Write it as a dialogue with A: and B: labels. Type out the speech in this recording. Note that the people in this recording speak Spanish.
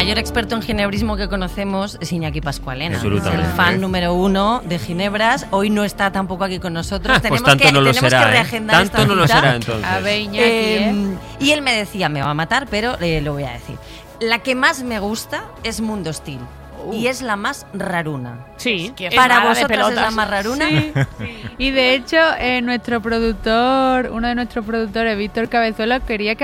A: mayor experto en ginebrismo que conocemos es Iñaki Pascualena. Es
B: Absolutamente.
A: el fan número 1 de ginebras. Hoy no está tampoco aquí con nosotros.
B: Pues tanto no lo será,
A: que reagendar esta
B: Tanto no lo
A: cita.
B: será, entonces.
C: A ver, Iñaki,
A: Y él me decía, me va a matar, pero lo voy a decir. La que más me gusta es Mundo Steel. Y es la más raruna.
C: Sí,
A: Para
C: nada de
A: vosotros es
C: pelotas.
A: la más raruna.
C: Sí. Y de hecho, nuestro productor, uno de nuestros productores, Víctor Cabezuelo, quería que